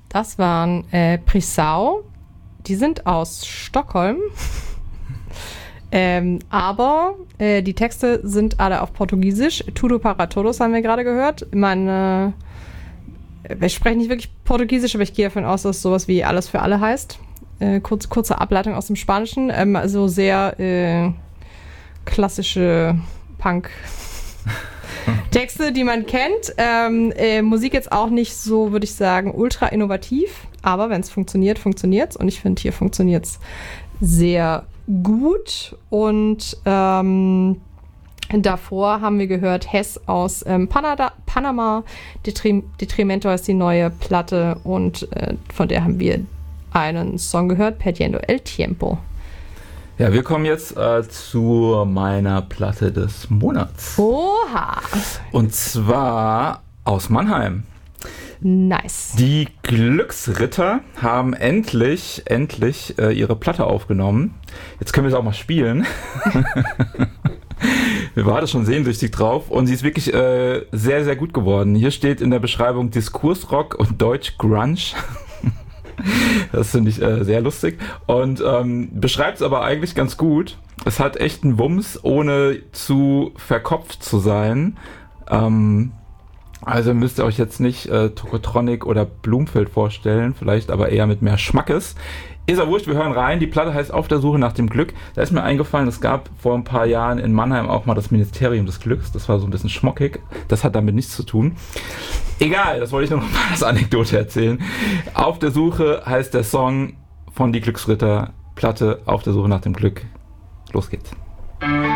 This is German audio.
Das waren Prisau. Die sind aus Stockholm. Aber die Texte sind alle auf Portugiesisch. Tudo para todos haben wir gerade gehört. Ich spreche nicht wirklich Portugiesisch, aber ich gehe davon aus, dass es sowas wie alles für alle heißt. Kurze Ableitung aus dem Spanischen. Also sehr klassische Punk-Texte, die man kennt. Musik jetzt auch nicht so, würde ich sagen, ultra innovativ. Aber wenn es funktioniert, funktioniert es. Und ich finde, hier funktioniert es sehr gut. Und davor haben wir gehört Hess aus Panama. Detrimento ist die neue Platte. Und von der haben wir einen Song gehört, Perdiendo el Tiempo. Ja, wir kommen jetzt zu meiner Platte des Monats. Oha! Und zwar aus Mannheim. Nice. Die Glücksritter haben endlich ihre Platte aufgenommen. Jetzt können wir es auch mal spielen. Wir warten schon sehnsüchtig drauf und sie ist wirklich sehr, sehr gut geworden. Hier steht in der Beschreibung Diskursrock und Deutsch Grunge. Das finde ich sehr lustig und beschreibt es aber eigentlich ganz gut. Es hat echt einen Wumms, ohne zu verkopft zu sein. Also müsst ihr euch jetzt nicht Tokotronic oder Blumfeld vorstellen, vielleicht aber eher mit mehr Schmackes. Ist ja wurscht, wir hören rein. Die Platte heißt Auf der Suche nach dem Glück. Da ist mir eingefallen, es gab vor ein paar Jahren in Mannheim auch mal das Ministerium des Glücks. Das war so ein bisschen schmockig. Das hat damit nichts zu tun. Egal, das wollte ich nur noch mal als Anekdote erzählen. Auf der Suche heißt der Song von Die Glücksritter. Platte Auf der Suche nach dem Glück. Los geht's.